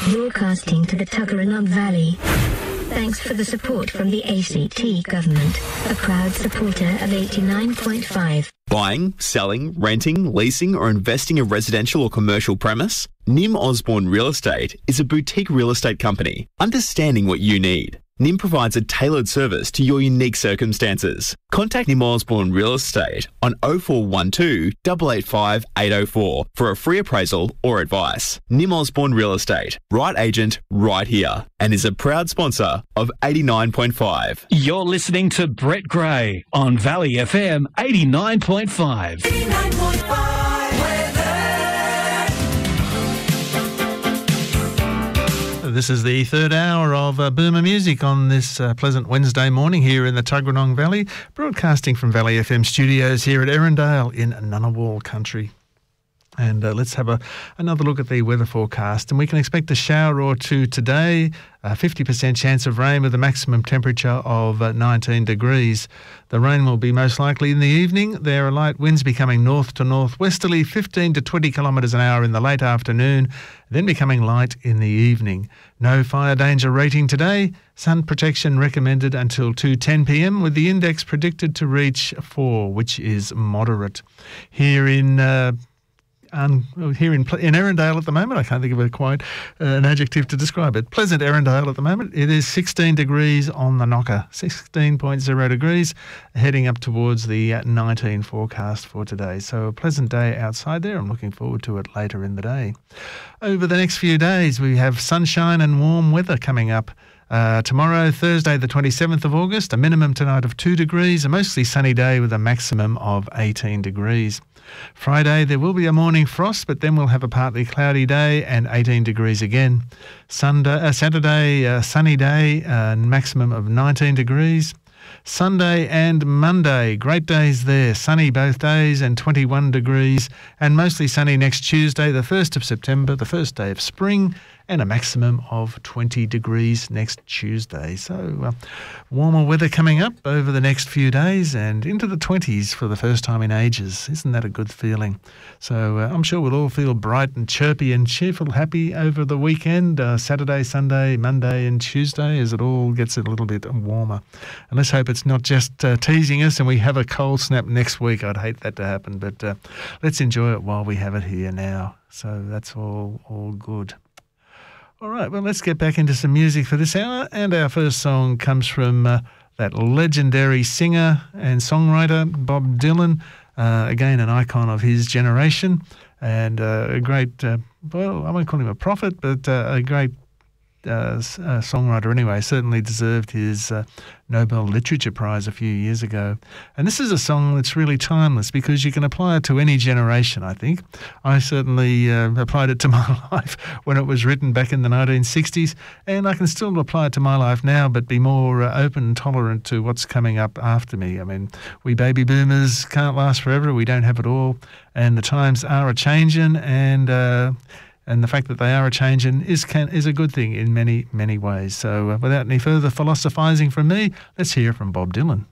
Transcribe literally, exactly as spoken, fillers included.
broadcasting to the Tuggeranong Valley. Thanks for the support from the A C T government, a proud supporter of eighty-nine point five. Buying, selling, renting, leasing or investing a residential or commercial premise? Nim Osborne Real Estate is a boutique real estate company, understanding what you need. Nim provides a tailored service to your unique circumstances. Contact Nim Osborne Real Estate on oh four one two, eight eight five, eight oh four for a free appraisal or advice. Nim Osborne Real Estate, right agent, right here, and is a proud sponsor of eighty-nine point five. You're listening to Brett Gray on Valley F M eighty-nine point five. eighty-nine point five This is the third hour of uh, Boomer Music on this uh, pleasant Wednesday morning here in the Tuggeranong Valley, broadcasting from Valley F M studios here at Erindale in Ngunnawal country. And uh, let's have a, another look at the weather forecast. And we can expect a shower or two today, a fifty percent chance of rain with a maximum temperature of uh, nineteen degrees. The rain will be most likely in the evening. There are light winds becoming north to northwesterly, fifteen to twenty kilometres an hour in the late afternoon, then becoming light in the evening. No fire danger rating today. Sun protection recommended until two ten p m with the index predicted to reach four, which is moderate. Here in... Uh, Um, here in in Erindale at the moment, I can't think of a quite uh, an adjective to describe it. Pleasant Erindale at the moment. It is sixteen degrees on the knocker, sixteen point zero degrees, heading up towards the uh, nineteen forecast for today. So a pleasant day outside there. I'm looking forward to it later in the day. Over the next few days, we have sunshine and warm weather coming up. Uh, tomorrow, Thursday, the twenty-seventh of August, a minimum tonight of two degrees, a mostly sunny day with a maximum of eighteen degrees. Friday, there will be a morning frost, but then we'll have a partly cloudy day and eighteen degrees again. Sunday, uh, Saturday, uh, sunny day, uh, maximum of nineteen degrees. Sunday and Monday, great days there, sunny both days and twenty-one degrees, and mostly sunny next Tuesday, the first of September, the first day of spring, and a maximum of twenty degrees next Tuesday. So uh, warmer weather coming up over the next few days and into the twenties for the first time in ages. Isn't that a good feeling? So uh, I'm sure we'll all feel bright and chirpy and cheerful, happy over the weekend, uh, Saturday, Sunday, Monday and Tuesday, as it all gets a little bit warmer. And let's hope it's not just uh, teasing us and we have a cold snap next week. I'd hate that to happen, but uh, let's enjoy it while we have it here now. So that's all, all good. All right, well, let's get back into some music for this hour. And our first song comes from uh, that legendary singer and songwriter, Bob Dylan. Uh, again, an icon of his generation and uh, a great, uh, well, I won't call him a prophet, but uh, a great uh, uh, songwriter anyway. Certainly deserved his uh, Nobel Literature Prize a few years ago. And this is a song that's really timeless because you can apply it to any generation, I think. I certainly uh, applied it to my life when it was written back in the nineteen sixties, and I can still apply it to my life now, but be more uh, open and tolerant to what's coming up after me. I mean, we baby boomers can't last forever. We don't have it all, and the times are a-changing, and... Uh, And the fact that they are a changing is can, is a good thing in many, many ways. So uh, without any further philosophising from me, let's hear from Bob Dylan.